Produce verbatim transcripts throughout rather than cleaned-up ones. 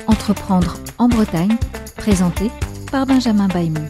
Entreprendre en Bretagne, présenté par Benjamin Baimon.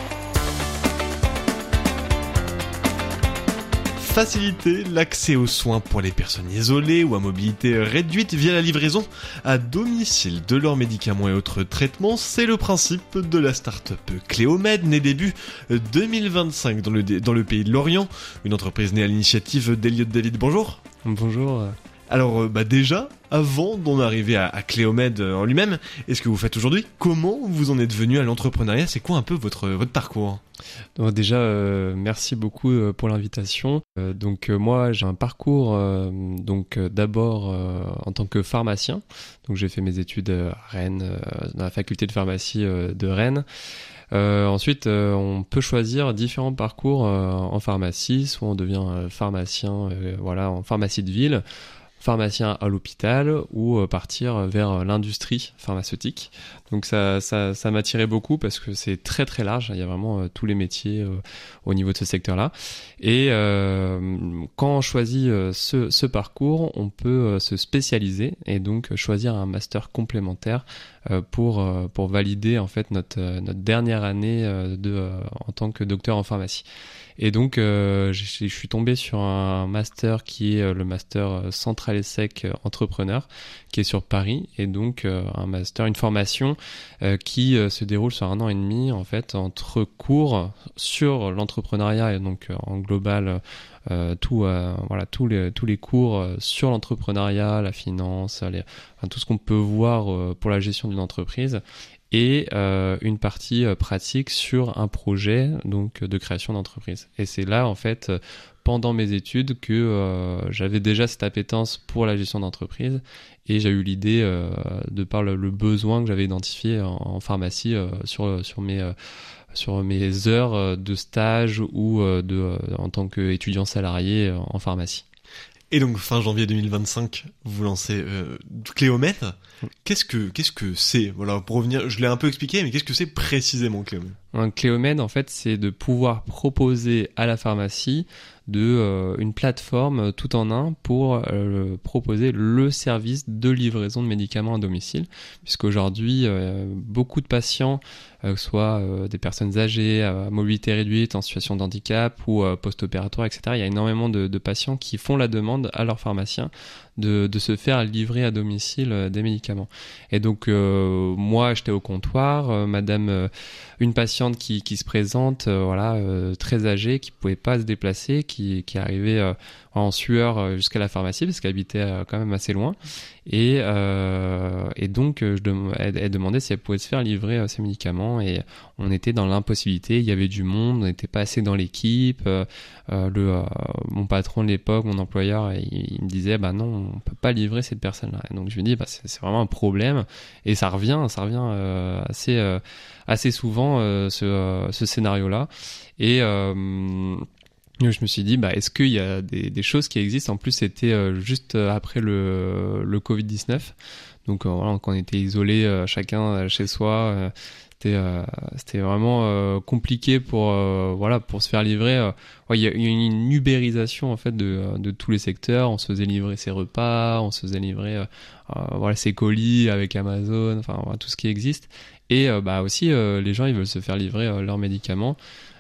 Faciliter l'accès aux soins pour les personnes isolées ou à mobilité réduite via la livraison à domicile de leurs médicaments et autres traitements, c'est le principe de la start-up Cléomed, née début deux mille vingt-cinq dans le, dans le pays de l'Orient, une entreprise née à l'initiative d'Elliot David. Bonjour. Bonjour. Alors bah déjà, avant d'en arriver à, à Cléomed en lui-même, et ce que vous faites aujourd'hui, comment vous en êtes venu à l'entrepreneuriat? C'est quoi un peu votre, votre parcours? Donc déjà, euh, merci beaucoup euh, pour l'invitation. Euh, donc euh, moi, j'ai un parcours euh, donc euh, d'abord euh, en tant que pharmacien. Donc j'ai fait mes études à Rennes, euh, dans la faculté de pharmacie euh, de Rennes. Euh, ensuite, euh, on peut choisir différents parcours euh, en pharmacie. Soit on devient euh, pharmacien, euh, voilà, en pharmacie de ville, pharmacien à l'hôpital, ou euh, partir vers l'industrie pharmaceutique. Donc ça, ça, ça m'attirait beaucoup parce que c'est très très large. Il y a vraiment euh, tous les métiers euh, au niveau de ce secteur-là. Et euh, quand on choisit euh, ce, ce parcours, on peut euh, se spécialiser et donc choisir un master complémentaire euh, pour euh, pour valider en fait notre euh, notre dernière année euh, de euh, en tant que docteur en pharmacie. Et donc, euh, je, je suis tombé sur un master qui est le master Central et Sec Entrepreneur, qui est sur Paris, et donc euh, un master, une formation euh, qui euh, se déroule sur un an et demi, en fait, entre cours sur l'entrepreneuriat, et donc euh, en global, euh, tout, euh, voilà, tous les tous les cours sur l'entrepreneuriat, la finance, les, enfin, tout ce qu'on peut voir euh, pour la gestion d'une entreprise. Et euh, une partie euh, pratique sur un projet donc de création d'entreprise. Et c'est là en fait pendant mes études que euh, j'avais déjà cette appétence pour la gestion d'entreprise et j'ai eu l'idée euh, de par le, le besoin que j'avais identifié en, en pharmacie euh, sur sur mes euh, sur mes heures de stage ou euh, de euh, en tant qu'étudiant salarié euh, en pharmacie. Et donc fin janvier deux mille vingt-cinq, vous lancez euh, Cléomed. Qu'est-ce que qu'est-ce que c'est? Voilà, pour revenir, je l'ai un peu expliqué, mais qu'est-ce que c'est précisément Cléomed? Un Cléomed, en fait, c'est de pouvoir proposer à la pharmacie de euh, une plateforme tout en un pour euh, proposer le service de livraison de médicaments à domicile, puisqu'aujourd'hui euh, beaucoup de patients, euh, que ce soit euh, des personnes âgées, à mobilité réduite, en situation de handicap ou euh, post-opératoire, et cetera. Il y a énormément de, de patients qui font la demande à leur pharmacien de, de se faire livrer à domicile euh, des médicaments. Et donc euh, moi, j'étais au comptoir, euh, Madame, euh, une patiente qui, qui se présente, euh, voilà, euh, très âgée, qui pouvait pas se déplacer, qui, qui arrivait euh, en sueur euh, jusqu'à la pharmacie parce qu'elle habitait euh, quand même assez loin. Et, euh, et donc, je dem- elle, elle demandait si elle pouvait se faire livrer euh, ses médicaments. Et on était dans l'impossibilité. Il y avait du monde, on n'était pas assez dans l'équipe. Euh, euh, le, euh, mon patron de l'époque, mon employeur, il, il me disait, bah non, on peut pas livrer cette personne-là. Et donc je lui dis, bah c'est, c'est vraiment un problème. Et ça revient, ça revient euh, assez, euh, assez souvent euh, ce, euh, ce scénario-là. Et euh, je me suis dit, bah, est-ce qu'il y a des, des choses qui existent? En plus, c'était euh, juste après le, le covid dix-neuf. Donc, euh, voilà, quand on était isolés, euh, chacun euh, chez soi, euh, c'était, euh, c'était vraiment euh, compliqué pour, euh, voilà, pour se faire livrer. Euh, ouais, il y a eu une ubérisation, en fait, de, de tous les secteurs. On se faisait livrer ses repas, on se faisait livrer euh, euh, voilà, ses colis avec Amazon, enfin, voilà, tout ce qui existe. Et euh, bah, aussi, euh, les gens, ils veulent se faire livrer euh, leurs médicaments.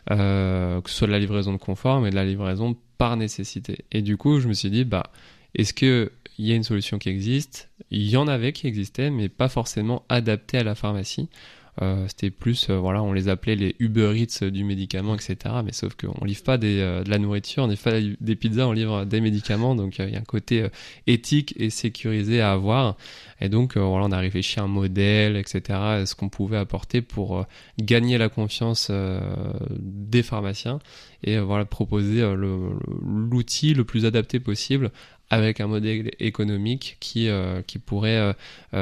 Euh, que ce soit de la livraison de confort, mais de la livraison par nécessité. Et du coup, je me suis dit, bah, est-ce qu'il y a une solution qui existe? Il y en avait qui existaient, mais pas forcément adaptées à la pharmacie. Euh, c'était plus, euh, voilà, on les appelait les Uber Eats du médicament, et cetera. Mais sauf qu'on livre pas des, euh, de la nourriture, on livre pas des pizzas, on livre des médicaments. Donc il euh, y a un côté euh, éthique et sécurisé à avoir. Et donc euh, voilà, on a réfléchi à un modèle, et cetera. À ce qu'on pouvait apporter pour euh, gagner la confiance euh, des pharmaciens et euh, voilà, proposer euh, le, l'outil le plus adapté possible avec un modèle économique qui, euh, qui pourrait euh,